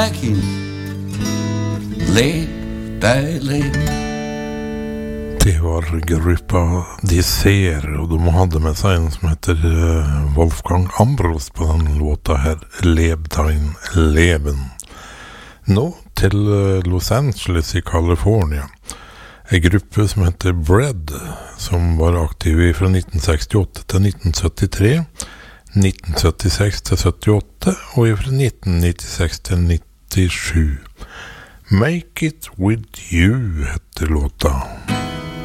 back in. Led by led. Det var gruppa De Ser, og de hadde med seg en som heter Wolfgang Ambros på den låta her, Leb dein Leben. Nå til Los Angeles i California. En gruppe som heter Bread, som var aktiv fra 1968 til 1973, 1976 til 78, og fra 1996 til 97. Make It With You heter låta.